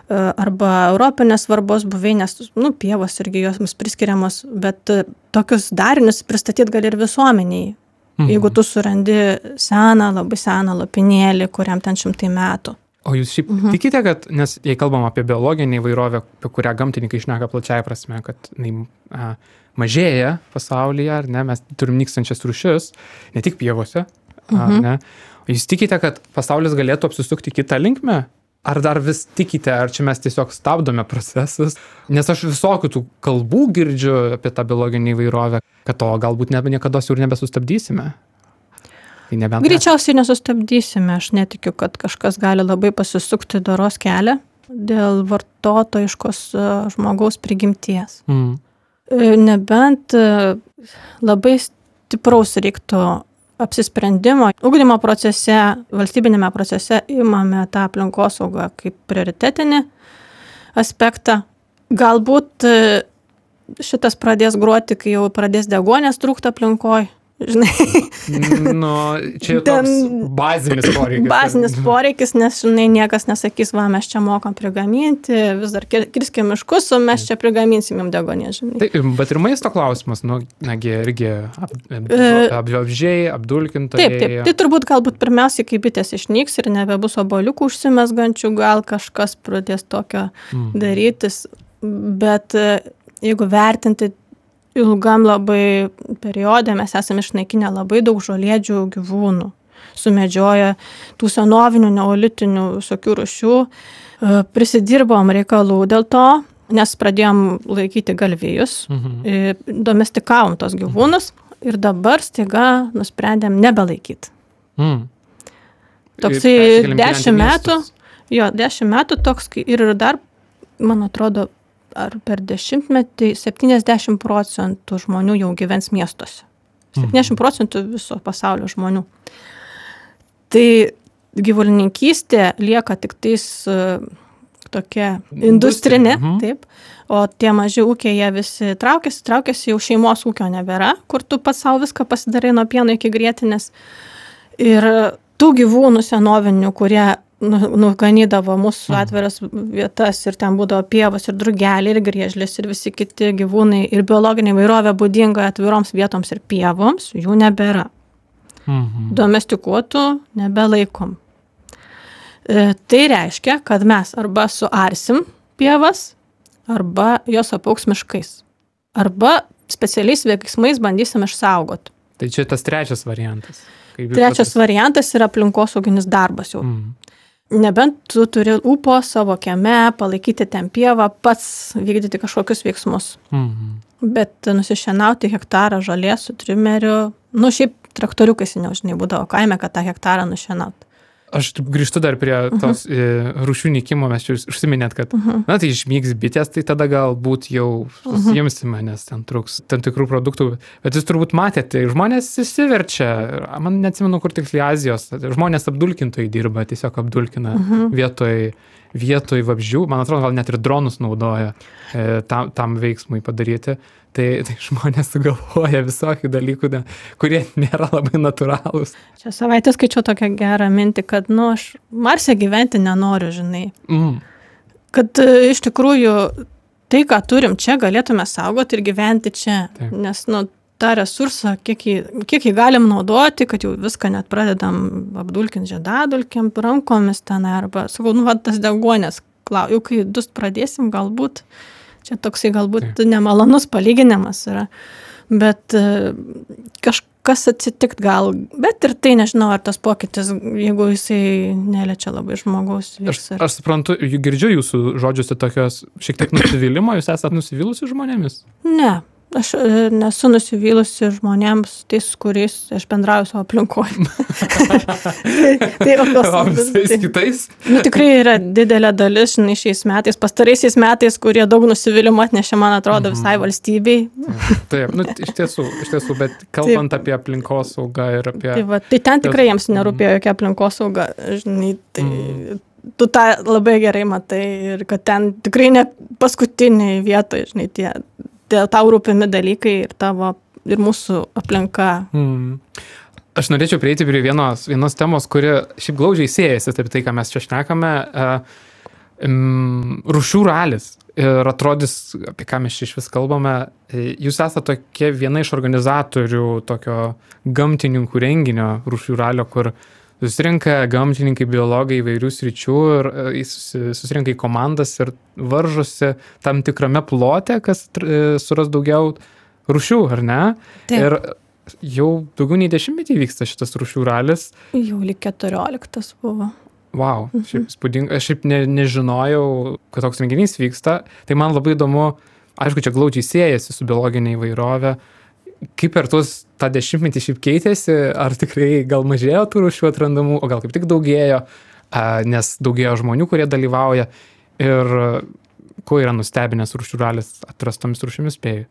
arba europinės svarbos buveinės, pievos irgi jos priskiriamos, bet tokius darinius pristatyti gali ir visuomeniai. Jeigu tu surandi labai seną lopinėlį, kuriam ten 100 metų. O jūs šiaip tikite, kad, nes jei kalbam apie biologinę įvairovę, apie kurią gamtininkai šneka plačiaja prasme, kad mažėja pasaulyje, ar ne, mes turim nykstančias rūšis, ne tik pievose, ne. O jūs tikite, kad pasaulis galėtų apsisukti kitą linkmę? Ar dar vis tikite, ar čia mes tiesiog stabdome procesus? Nes aš visokių tų kalbų girdžiu apie tą biologinę įvairovę, kad to galbūt niekada jau ir nebesustabdysime. Tai greičiausiai nesustabdysime, aš netikiu, kad kažkas gali labai pasisukti doros kelią dėl vartotojiškos žmogaus prigimties. Nebent labai stipraus reiktų apsisprendimo. Ugdymo procese, valstybinėme procese imame tą aplinkosaugą kaip prioritetinį aspektą. Galbūt šitas pradės groti, kai jau pradės deguonies trūkti aplinkoj. Žinai. Čia toks bazinis poreikis. Bazinis poreikis, nes, niekas nesakys, mes čia mokam prigaminti, vis dar kirskim miškus, o mes čia prigaminsim jums degonės, žinai. Bet ir maisto klausimas, irgi apžiai, apdulkintojai. Taip. Tai turbūt galbūt pirmiausiai, kai bitės išnyks ir nebebus obuoliukų užsimezgančių, gal kažkas pradės tokio darytis, bet jeigu vertinti ilgam labai periode mes esame išnaikinę labai daug žolėdžių gyvūnų, sumedžioję tų senovinių neolitinių visokių rūšių, prisidirbom reikalų dėl to, nes pradėjom laikyti galvijus, domestikavom tos gyvūnus ir dabar staiga nusprendėm nebelaikyti. Toksai 10 metų, 10 metų toks ir dar, man atrodo, ar per 10-metį 70% žmonių jau gyvens miestuose. 70% viso pasaulio žmonių. Tai gyvulininkystė lieka tik tais tokia industrinė, taip, o tie maži ūkiai jie visi traukiasi, jau šeimos ūkio nebėra, kur tu pats savo viską pasidarai nuo pieno iki grietinės. Ir tų gyvūnų senovinių, kurie nuganydavo mūsų atviras vietas ir ten būdavo pievos ir drugeliai ir griežlės ir visi kiti gyvūnai ir biologinė įvairovė būdinga atviroms vietoms ir pievoms, jų nebėra. Domestikuotų nebelaikom. Tai reiškia, kad mes arba suarsim pievas, arba jos apaugs miškais. Arba specialiais veiksmais bandysim išsaugoti. Tai čia tas trečias variantas. Trečias variantas yra aplinkosauginis darbas jau. Nebent tu turi ūpo savo kieme, palaikyti ten pievą, pats vykdyti kažkokius veiksmus. Bet nusišienauti hektarą žolės su trimeriu, šiaip traktoriukas neužinai būdavo kaime, kad tą hektarą nušienauti. Aš grįžtu dar prie tos rūšių nykimo, mes čia užsiminėt, kad tai išnyks bitės, tai tada galbūt jau susijimsime, nes ten trūks tam tikrų produktų. Bet jūs turbūt matėte, žmonės įsiverčia, man neatsimenu, kur tiksliai Azijos, žmonės apdulkintojai dirba, tiesiog apdulkina vietoj vabzdžių, man atrodo, gal net ir dronus naudoja tam veiksmui padaryti. Tai žmonės sugalvoja visokių dalykų, kurie nėra labai natūralūs. Čia savaitę skaičiau tokią gerą mintį, kad aš Marse gyventi nenoriu, žinai. Kad iš tikrųjų tai, ką turim čia, galėtume saugoti ir gyventi čia. Taip. Nes tą resursą, kiek jį galim naudoti, kad jau viską net pradedam apdulkinti žiedadulkėm, rankomis ten, arba, sakau, tas deguonės, jau kai dust pradėsim, galbūt čia toksai galbūt nemalonus palyginimas yra, bet kažkas atsitikt gal, bet ir tai nežinau, ar tas pokytis, jeigu jisai neliečia labai žmogaus. Aš suprantu, girdžiu jūsų žodžiuose tokios šiek tiek nusivylimo, jūs esat nusivylusi žmonėmis? Ne. Aš nesu nusivylusi žmonėms, tais, kuriais aš bendrauju savo aplinkoje. O visais kitais? Tikrai yra didelė dalis, šiais metais, pastaraisiais metais, kurie daug nusivylimo atnešė, man atrodo, visai valstybei. Taip, iš tiesų, bet kalbant apie aplinkosaugą ir apie... Tai ten tikrai jiems nerūpėjo jokia aplinkosauga, žinai, tai... Tu tą labai gerai matai ir kad ten tikrai ne paskutiniai vietoje, žinai, tau rūpimi dalykai ir tavo, ir mūsų aplinka. Aš norėčiau prieiti prie vienos temos, kuri šiaip glaudžiai siejasi, taip tai, ką mes čia šnekame. Rūšių ralis. Ir atrodys, apie ką mes čia iš vis kalbame, jūs esate tokie viena iš organizatorių tokio gamtininkų renginio Rūšių ralio, kur susirinka gamtininkai, biologai įvairių sričių ir susirinka į komandas ir varžosi tam tikrame plote, kas suras daugiau rūšių, ar ne? Taip. Ir jau daugiau nei 10 vyksta šitas Rūšių ralis. Jau lyg 14 buvo. Wow, šiaip spūdinga. Aš šiaip nežinojau, kad toks renginys vyksta. Tai man labai įdomu, aišku, čia glaudžiai siejasi su biologinė įvairovė. Kaip per tą 10 šiaip keitėsi, ar tikrai gal mažėjo tų rūšių atrandamų, o gal kaip tik daugėjo, nes daugėjo žmonių, kurie dalyvauja. Ir kuo yra nustebinęs Rūšių ralis atrastomis rūšimis spėju?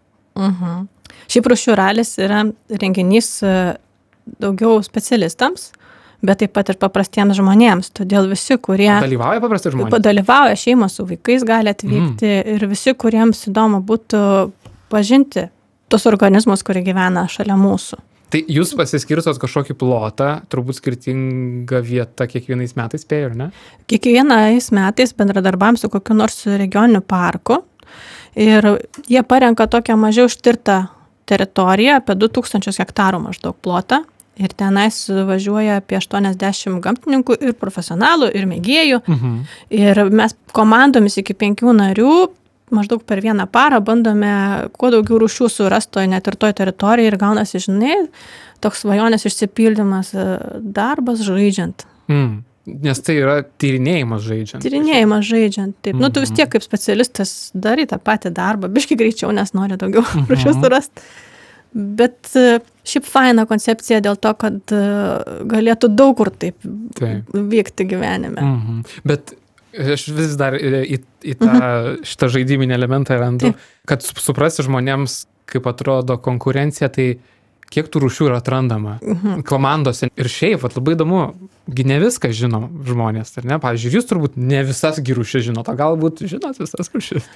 Šiaip Rūšių ralis yra renginys daugiau specialistams, bet taip pat ir paprastiems žmonėms. Todėl visi, kurie dalyvauja paprasti žmonės? Dalyvauja, šeimos su vaikais gali atvykti ir visi, kuriems įdomu būtų pažinti tos organizmus, kurie gyvena šalia mūsų. Tai jūs pasiskirstot kažkokį plotą, turbūt skirtinga vieta kiekvienais metais spėju, ar ne? Kiekvienais metais bendradarbiaujam su kokiu nors regioniniu parku ir jie parenka tokią mažiau ištirtą teritoriją, apie 2000 hektarų maždaug plotą. Ir tenais važiuoja apie 80 gamtininkų ir profesionalų, ir mėgėjų. Ir mes komandomis iki 5 narių maždaug per vieną parą bandome kuo daugiau rūšių surasti net ir toj teritorijai ir gaunasi, žinai, toks svajonės išsipildymas, darbas žaidžiant. Nes tai yra tyrinėjimas žaidžiant. Tyrinėjimas žaidžiant, taip. Nu, tu vis tiek kaip specialistas darai tą patį darbą, biškį greičiau, nes nori daugiau rūšių surasti. Bet šiaip faina koncepcija dėl to, kad galėtų daug kur taip vykti gyvenime. Bet aš vis dar į šitą žaidiminį elementą randu, kad suprasti žmonėms, kaip atrodo konkurencija, tai kiek tų rūšių yra atrandama komandose. Ir šiaip, labai įdomu, ne viską žino žmonės, ar ne? Pavyzdžiui, jūs turbūt ne visas rūšis žinot, o galbūt žinot visas rūšis.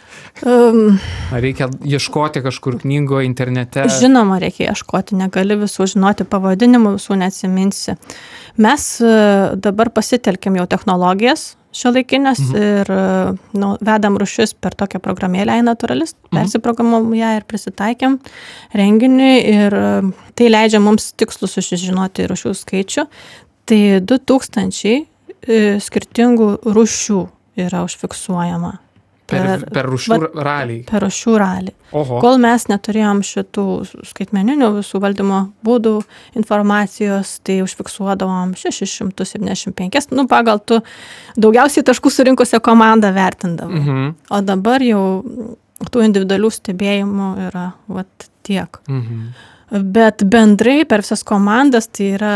Ar reikia ieškoti kažkur knygoje, internete? Žinoma, reikia ieškoti, negali visų žinoti pavadinimų, visų neatsiminsi. Mes dabar pasitelkėm jau technologijas šiuolaikinės ir vedam rūšis per tokią programėlę iNaturalist, persiprogramuom ją ir prisitaikėm renginiui ir tai leidžia mums tikslus sužinoti rūšių skaičių. Tai 2000 skirtingų rūšių yra užfiksuojama. Per rūšių ralį. Per rūšių ralį. Oho. Kol mes neturėjom šitų skaitmeninių visų valdymo būdų informacijos, tai užfiksuodavom 675, pagal tu daugiausiai taškų surinkusią komandą vertindavom. O dabar jau tų individualių stebėjimų yra tiek. Bet bendrai per visas komandas tai yra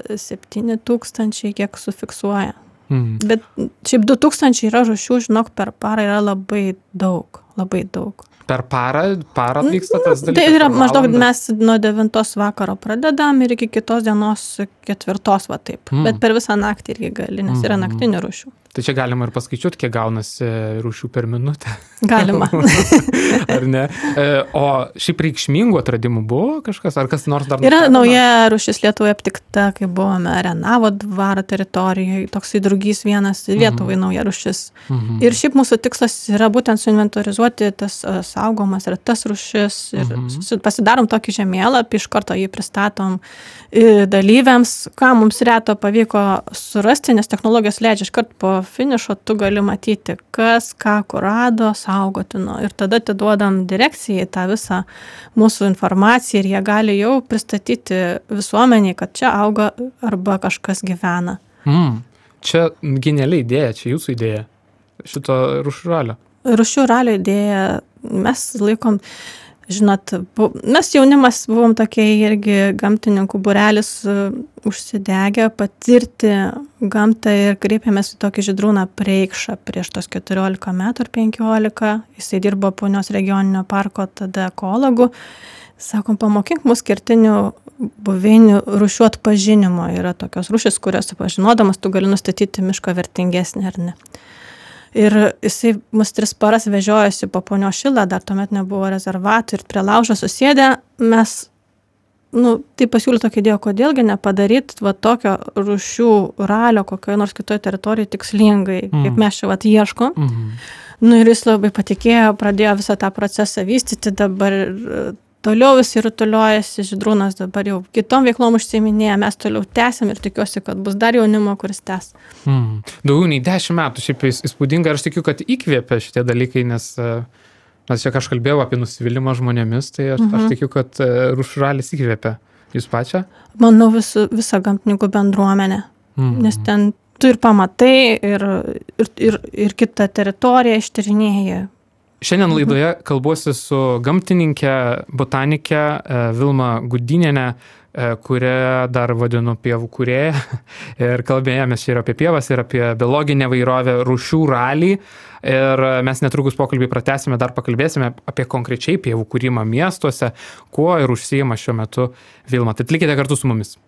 7000, kiek sufiksuoja. Bet šiaip 2000 yra rūšių, žinok, per parą yra labai daug. Per parą vyksta tas dalykas? Tai yra maždaug mes nuo 9 vakaro pradedam ir iki kitos dienos 4, va taip. Bet per visą naktį irgi gali, nes yra naktinių rūšių. Tai čia galima ir paskaičiuoti, kiek gaunasi rūšių per minutę. Galima. Ar ne? O šiaip reikšmingų atradimų buvo kažkas? Ar kas nors dar? Yra nauja rūšis Lietuvoje aptikta, kai buvome Renavo dvaro teritorijoje, toksai drugys vienas, Lietuvai nauja rūšis. Ir šiaip mūsų tikslas yra būtent suinventorizuoti tas saugomas ir tas rūšis. Ir pasidarom tokį žemėlapį, iš karto jį pristatom dalyviams, ką mums reto pavyko surasti, nes technologijos leidžia iš karto po finišo tu gali matyti, kas, ką, kur rado, saugotino. Ir tada atiduodam direkcijai tą visą mūsų informaciją ir jie gali jau pristatyti visuomeniai, kad čia auga arba kažkas gyvena. Čia geniali idėja, čia jūsų idėja, šito rūšių ralio. Rūšių ralio idėja, mes laikom, žinot, mes jaunimas buvom tokie irgi gamtininkų būrelis užsidegę patirti gamtą ir kreipėmės į tokį Žydrūną Preikšą prieš tos 14 metų ar 15. Jisai dirbo Punios regioninio parko tada ekologu. Sakom, pamokink mus kertinių buveinių rūšių atpažinimo. Yra tokios rūšys, kurios pažinodamas tu gali nustatyti mišką vertingesnį ar ne. Ir jisai mus 3 paras vežiojosi po Punios šilą, dar tuomet nebuvo rezervatų ir prie laužo susėdę, mes tai pasiūlė tokią idėją, kodėlgi nepadaryti va tokio rūšių ralio kokioje nors kitoje teritorijoje tikslingai, kaip mes čia ieškom. Ir jis labai patikėjo, pradėjo visą tą procesą vystyti, dabar toliau jis rutuliojasi, Žydrūnas dabar jau kitom veiklom užsiiminėja, mes toliau tęsiam ir tikiuosi, kad bus dar jaunimo, kuris tęs. Daugiau nei 10 metų, šiaip įspūdinga, ir aš tikiu, kad įkvėpia šitie dalykai, nes čia aš kalbėjau apie nusivylimą žmonėmis, tai aš tikiu, kad rūšių ralis įkvėpia. Jūs pačią? Manau, visą gamtininkų bendruomenę, nes ten tu ir pamatai, ir kitą teritoriją ištyrinėji. Šiandien laidoje kalbuosi su gamtininkė, botanikė Vilma Gudinienė, kurią dar vadinu pievų kūrėja. Ir kalbėjomės ir apie pievas, ir apie biologinę įvairovę, rūšių ralį. Ir mes netrukus pokalbį pratęsime, dar pakalbėsime apie konkrečiai pievų kūrimą miestuose, kuo ir užsiima šiuo metu Vilma. Tad likite kartu su mumis.